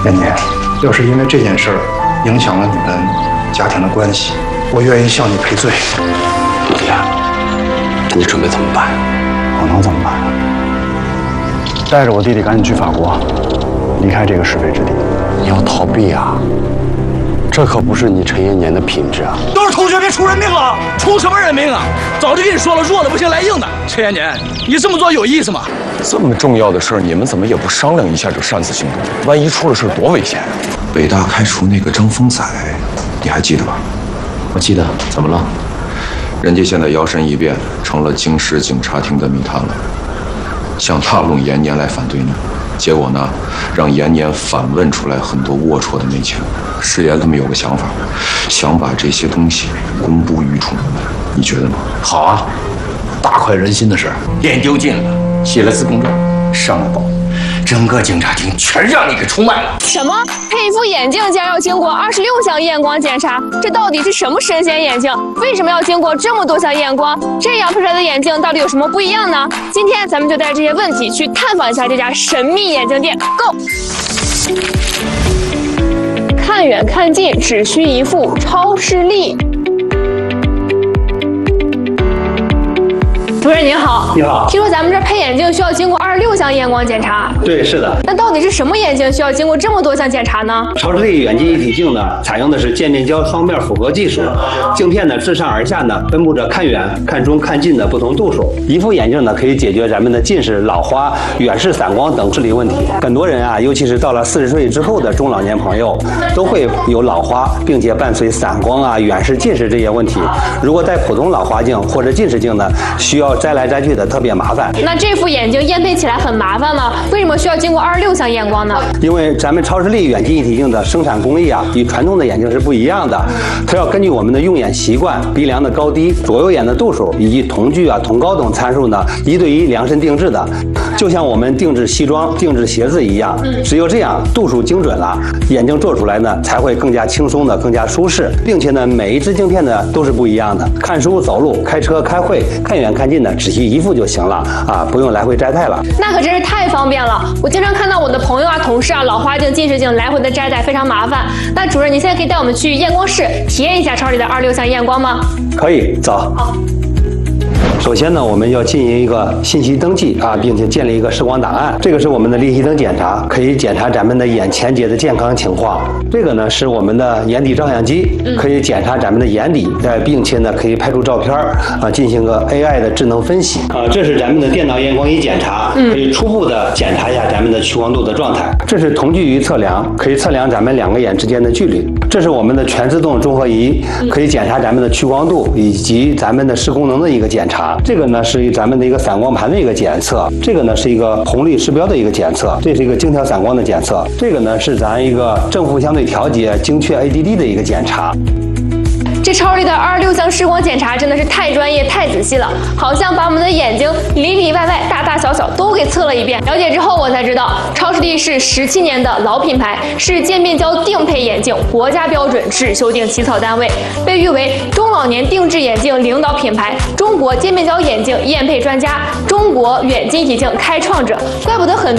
年年，要是因为这件事儿影响了你们家庭的关系，我愿意向你赔罪。 弟啊，那你准备怎么办？ 我能怎么办？带着我弟弟赶紧去法国，离开这个是非之地。 你要逃避啊！这可不是你陈延年的品质啊！ 都是同学，别出人命了！出什么人命啊？早就跟你说了，弱的不行，来硬的。陈延年，你这么做有意思吗？ 这么重要的事儿，你们怎么也不商量一下就擅自行动？万一出了事，多危险！北大开除那个张风仔，你还记得吧？ 我记得，怎么了？ 人家现在摇身一变成了京师警察厅的密探了，想拉拢延年来反对你，结果呢，让延年反问出来很多龌龊的内情。师爷他们有个想法，想把这些东西公布于众，你觉得呢？ 好啊，大快人心的事儿， 店丢尽了，写了自供状，上了报，整个警察厅全让你给出卖了。 什么？配一副眼镜竟然要经过26项验光检查？这到底是什么神仙眼镜？为什么要经过这么多项验光？这样配出来的眼镜到底有什么不一样呢？今天咱们就带着这些问题去探访一下这家神秘眼镜店。Go！ 看远看近只需一副超视力。主任您好， 你好。 听说咱们这配眼镜需要经过26项验光检查。 对，是的。 那到底是什么眼镜需要经过这么多项检查呢？ 超视力远近一体镜呢，采用的是渐变焦双面复合技术，镜片呢自上而下呢分布着看远、看中、看近的不同度数。一副眼镜呢可以解决咱们的近视、老花、远视、散光等视力问题。很多人啊，尤其是到了40岁之后的中老年朋友，都会有老花，并且伴随散光啊、远视、近视这些问题。如果戴普通老花镜或者近视镜呢，需要摘来摘去的特别麻烦。 那这副眼镜验配起来很麻烦吗？为什么需要经过26项验光呢？ 因为咱们超视力远近一体镜的生产工艺啊，与传统的眼镜是不一样的。它要根据我们的用眼习惯、鼻梁的高低、左右眼的度数以及瞳距啊、瞳高等参数呢，一对一量身定制的。就像我们定制西装、定制鞋子一样，只有这样度数精准了，眼镜做出来呢才会更加轻松的、更加舒适，并且呢每一支镜片呢都是不一样的。看书、走路、开车、开会，看远看近呢，只需一副就行了啊，不用来回摘戴了。 那可真是太方便了！我经常看到我的朋友啊、同事啊，老花镜、近视镜来回的摘戴非常麻烦。那主任，你现在可以带我们去验光室体验一下超市里的26项验光吗？ 可以，走。 好。 首先呢，我们要进行一个信息登记啊，并且建立一个视光档案。这个是我们的立体灯检查，可以检查咱们的眼前节的健康情况。这个呢是我们的眼底照相机，可以检查咱们的眼底，并且呢可以拍出照片啊，进行个 AI 的智能分析啊。这是咱们的电脑验光仪检查，可以初步的检查一下咱们的屈光度的状态。这是瞳距仪测量，可以测量咱们两个眼之间的距离。这是我们的全自动综合仪，可以检查咱们的屈光度以及咱们的视功能的一个检查。这个呢是咱们的一个散光盘的一个检测，这个呢是一个红绿示标的一个检测，这是一个精调散光的检测，这个呢是咱一个正负相对调节精确 ADD 的一个检查。 这超市里的26项视光检查真的是太专业、太仔细了，好像把我们的眼睛里里外外、大大小小都给测了一遍。了解之后，我才知道超视力是17年的老品牌，是渐变焦定配眼镜国家标准质修订起草单位，被誉为中老年定制眼镜领导品牌、中国渐变焦眼镜验配专家、中国远近一体镜开创者。怪不得很多